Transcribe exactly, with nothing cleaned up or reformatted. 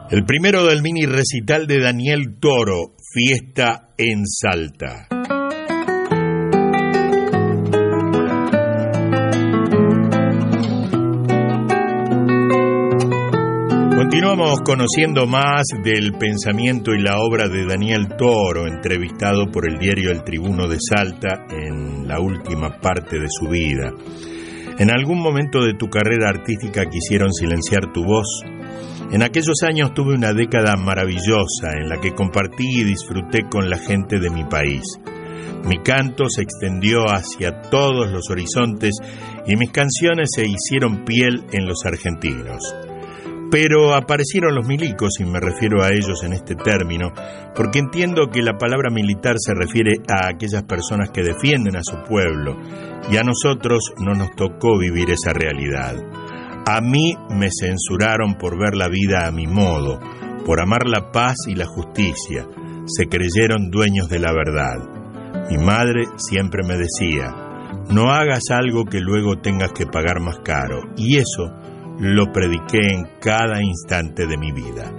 El primero del mini recital de Daniel Toro, Fiesta en Salta. Continuamos conociendo más del pensamiento y la obra de Daniel Toro, entrevistado por el diario El Tribuno de Salta en la última parte de su vida. ¿En algún momento de tu carrera artística quisieron silenciar tu voz? En aquellos años tuve una década maravillosa en la que compartí y disfruté con la gente de mi país. Mi canto se extendió hacia todos los horizontes y mis canciones se hicieron piel en los argentinos. Pero aparecieron los milicos, y me refiero a ellos en este término, porque entiendo que la palabra militar se refiere a aquellas personas que defienden a su pueblo, y a nosotros no nos tocó vivir esa realidad. A mí me censuraron por ver la vida a mi modo, por amar la paz y la justicia. Se creyeron dueños de la verdad. Mi madre siempre me decía, no hagas algo que luego tengas que pagar más caro, y eso lo prediqué en cada instante de mi vida.